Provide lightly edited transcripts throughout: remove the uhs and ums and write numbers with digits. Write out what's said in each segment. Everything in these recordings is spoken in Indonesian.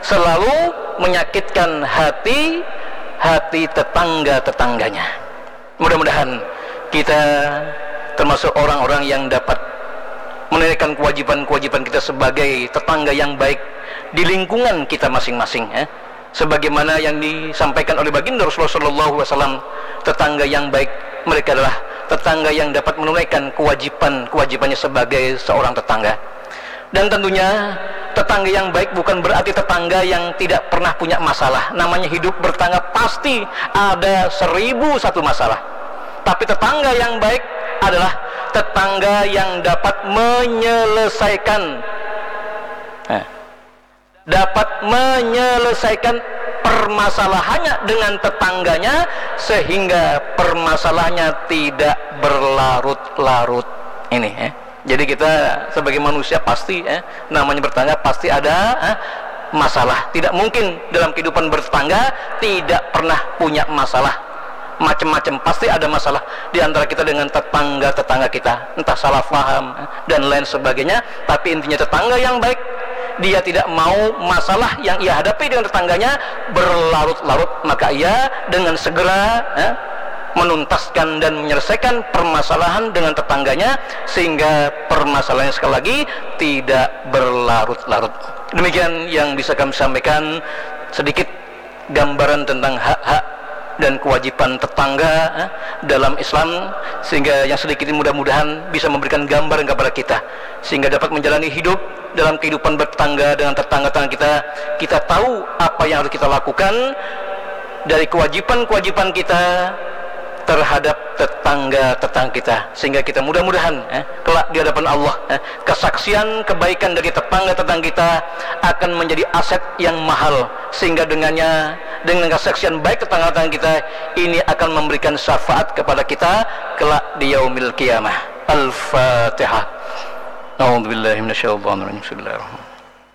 selalu menyakitkan hati tetangga-tetangganya. Mudah-mudahan kita termasuk orang-orang yang dapat menunaikan kewajiban-kewajiban kita sebagai tetangga yang baik di lingkungan kita masing-masing, sebagaimana yang disampaikan oleh baginda Rasulullah SAW. Tetangga yang baik mereka adalah tetangga yang dapat menunaikan kewajibannya sebagai seorang tetangga. Dan tentunya tetangga yang baik bukan berarti tetangga yang tidak pernah punya masalah. Namanya hidup bertetangga pasti ada 1001 masalah. Tapi tetangga yang baik adalah tetangga yang dapat menyelesaikan permasalahannya dengan tetangganya, sehingga permasalahannya tidak berlarut-larut. Ini jadi kita sebagai manusia pasti namanya bertetangga pasti ada masalah. Tidak mungkin dalam kehidupan bertetangga tidak pernah punya masalah. Macam-macam pasti ada masalah di antara kita dengan tetangga kita, entah salah paham dan lain sebagainya. Tapi intinya tetangga yang baik, dia tidak mau masalah yang ia hadapi dengan tetangganya berlarut-larut, maka ia dengan segera menuntaskan dan menyelesaikan permasalahan dengan tetangganya, sehingga permasalahannya sekali lagi tidak berlarut-larut. Demikian yang bisa kami sampaikan, sedikit gambaran tentang hak-hak dan kewajiban tetangga dalam Islam, sehingga yang sedikit ini mudah-mudahan bisa memberikan gambaran kepada kita, sehingga dapat menjalani hidup dalam kehidupan bertetangga dengan tetangga-tetangga kita. Kita tahu apa yang harus kita lakukan dari kewajiban-kewajiban kita terhadap tetangga-tetangga kita, sehingga kita mudah-mudahan kelak di hadapan Allah kesaksian kebaikan dari tetangga-tetangga kita akan menjadi aset yang mahal, sehingga dengan kesaksian baik tetangga-tetangga kita ini akan memberikan syafaat kepada kita kelak di yaumil qiyamah. Al-Fatihah. A'udzubillahi minasyaitonir rajim. Bismillahirrahmanirrahim.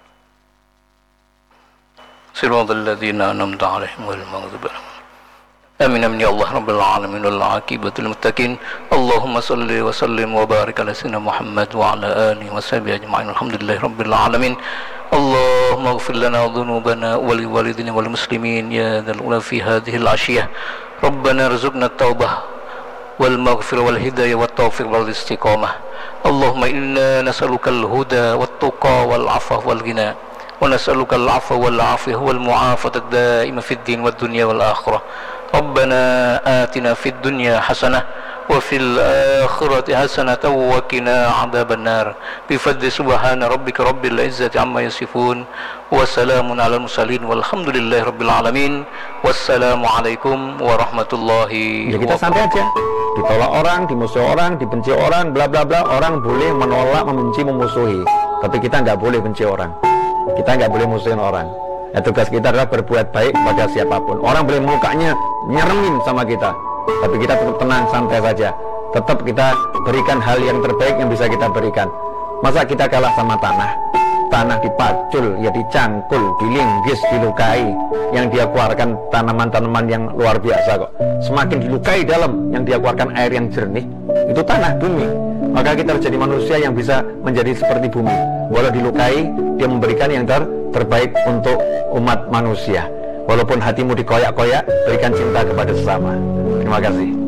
Shiratal ladzina an'amta 'alaihim ghairil maghdubi 'alaihim. Amin amin ya Allah Rabbil alamin wal aqibatul muttaqin. Allahumma salli wa sallim wa barik ala sayyidina Muhammad wa ala alihi wa sahbihi ajma'in. Alhamdulillahi rabbil alamin. Allahumma ighfir lana dhunubana wa li walidina wal muslimin ya dzal ula fi hadhihi al ashiyah. Rabbana rzuqna at-taubah wal maghfirah wal hidayah wat taufiq wal istiqamah. Allahumma inna nas'aluka al-huda wat tuqa wal 'afwa wal ghina wa nas'aluka al-'afwa wal 'afiyah wal mu'afata ad-da'ima fid din wad dunya wal akhirah. Rabbana atina fid dunya hasanah wa fil akhirati hasanah wa qina adzabannar. Bi fadli subhana rabbika rabbil izzati amma yasifun wa salamun alal mursalin walhamdulillahi rabbil alamin. Wassalamu alaikum warahmatullahi wabarakatuh. Kita santai aja. Ditolak orang, dimusuhi orang, dibenci orang, bla bla bla. Orang boleh menolak, membenci, memusuhi, tapi kita nggak boleh benci orang. Kita nggak boleh musuhin orang. Tugas kita adalah berbuat baik kepada siapapun. Orang boleh mukanya nyeremin sama kita, tapi kita tetap tenang, santai saja. Tetap kita berikan hal yang terbaik yang bisa kita berikan. Masa kita kalah sama tanah? Tanah dipacul, ya dicangkul, dilinggis, dilukai. Yang dia keluarkan tanaman-tanaman yang luar biasa kok. Semakin dilukai dalam, yang dia keluarkan air yang jernih, itu tanah, bumi. Maka kita harus jadi manusia yang bisa menjadi seperti bumi. Walau dilukai, dia memberikan yang terbaik untuk umat manusia. Walaupun hatimu dikoyak-koyak, berikan cinta kepada sesama. Terima kasih.